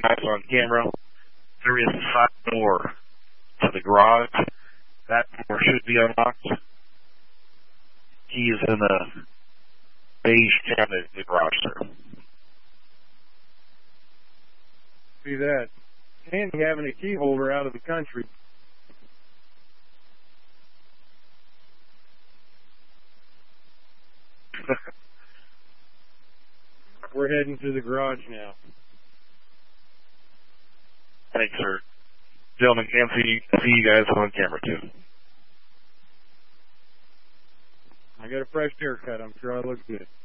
guys on camera. There is a side door to the garage. That door should be unlocked. Key is in the beige cabinet in the garage, sir. See that? And having a key holder out of the country. We're heading to the garage now. Thanks, sir. Gentlemen, can't see you guys on camera, too. I got a fresh haircut. I'm sure I look good.